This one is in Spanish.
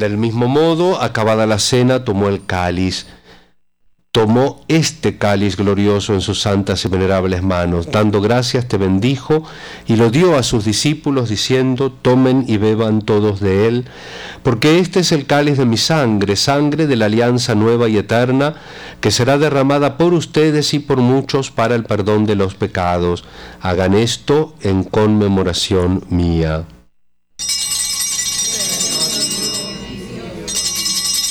Del mismo modo, acabada la cena, tomó el cáliz. Tomó este cáliz glorioso en sus santas y venerables manos, dando gracias te bendijo y lo dio a sus discípulos diciendo, tomen y beban todos de él, porque este es el cáliz de mi sangre, sangre de la alianza nueva y eterna, que será derramada por ustedes y por muchos para el perdón de los pecados. Hagan esto en conmemoración mía.